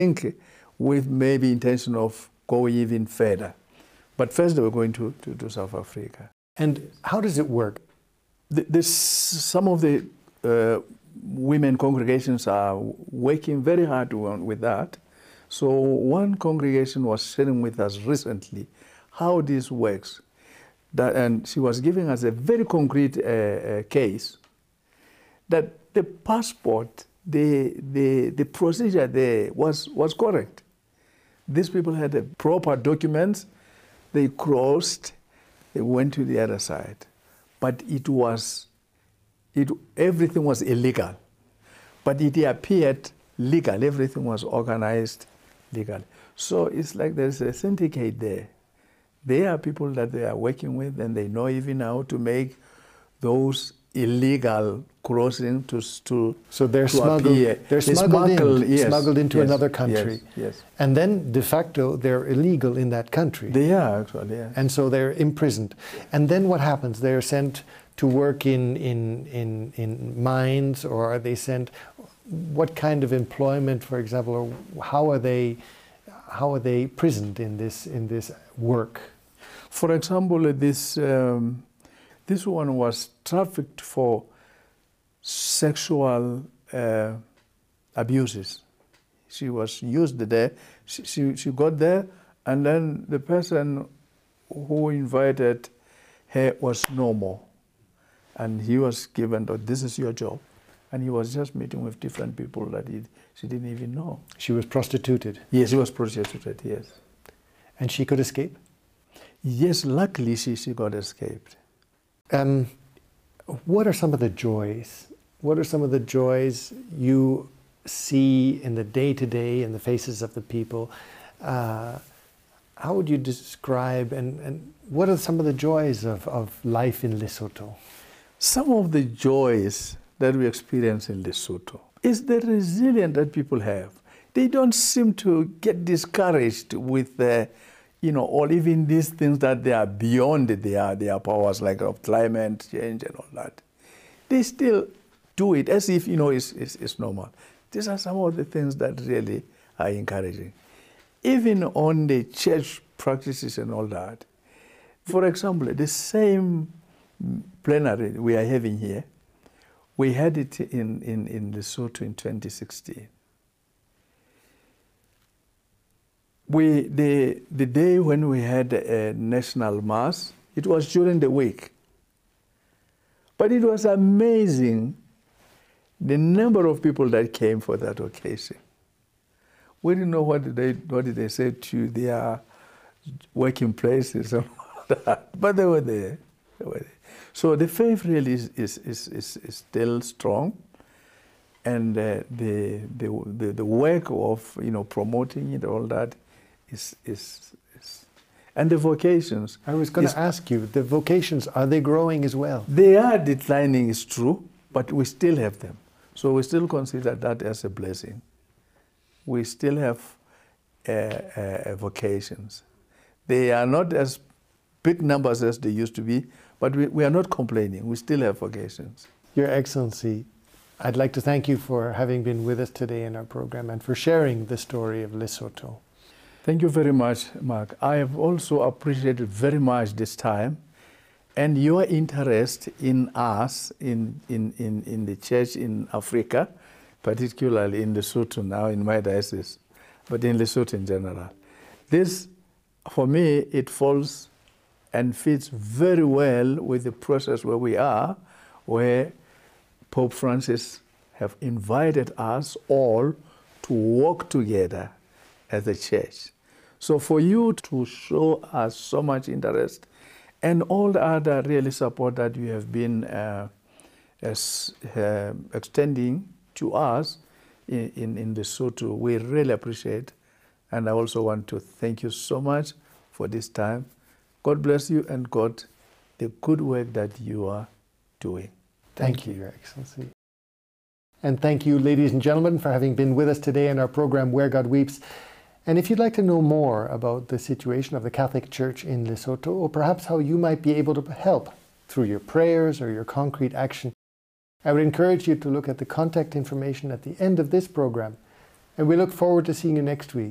think with maybe intention of going even further. But first they were going to South Africa. And how does it work? Some of the women congregations are working very hard with that. So one congregation was sharing with us recently how this works. And she was giving us a very concrete case that the passport, the procedure there was correct. These people had the proper documents, they crossed, they went to the other side. But everything was illegal. But it appeared legal, everything was organized legal. So it's like there's a syndicate there. They are people that they are working with, and they know even how to make those illegal crossings to so they're smuggled, appear. They're smuggled in, yes, smuggled into yes, another country. Yes. And then de facto they're illegal in that country. They are actually, yeah. And so they're imprisoned. And then what happens? They're sent to work in mines, or are they sent? What kind of employment, for example, or how are they prisoned in this work? For example, this one was trafficked for sexual abuses. She was used there. She got there, and then the person who invited her was normal, and he was given that this is your job, and he was just meeting with different people that she didn't even know. She was prostituted? Yes, she was prostituted, yes. And she could escape? Yes, luckily she got escaped. What are some of the joys? What are some of the joys you see in the day-to-day in the faces of the people? How would you describe, and what are some of the joys of life in Lesotho? Some of the joys that we experience in Lesotho is the resilience that people have. They don't seem to get discouraged with or even these things that they are beyond their powers, like of climate change and all that. They still do it as if it's normal. These are some of the things that really are encouraging. Even on the church practices and all that. For example, the same plenary we are having here, we had it in Lesotho in 2016. The day when we had a national mass, it was during the week. But it was amazing the number of people that came for that occasion. We didn't know what did they say to their working places and all that, but they were there. So the faith really is still strong, and the work of promoting it, all that is and the vocations. I was going to ask you, the vocations, are they growing as well? They are declining, it's true, but we still have them. So we still consider that as a blessing. We still have vocations. They are not as big numbers as they used to be, but we are not complaining. We still have vocations. Your Excellency, I'd like to thank you for having been with us today in our program and for sharing the story of Lesotho. Thank you very much, Mark. I have also appreciated very much this time and your interest in us, in the church in Africa, particularly in Lesotho now, in my diocese, but in Lesotho in general. This, for me, it falls and fits very well with the process where we are, where Pope Francis have invited us all to work together as a church. So for you to show us so much interest and all the other really support that you have been extending to us in Lesotho, we really appreciate. And I also want to thank you so much for this time. God bless you, and God, the good work that you are doing. Thank you, Your Excellency. And thank you, ladies and gentlemen, for having been with us today in our program, Where God Weeps. And if you'd like to know more about the situation of the Catholic Church in Lesotho, or perhaps how you might be able to help through your prayers or your concrete action, I would encourage you to look at the contact information at the end of this program And we look forward to seeing you next week.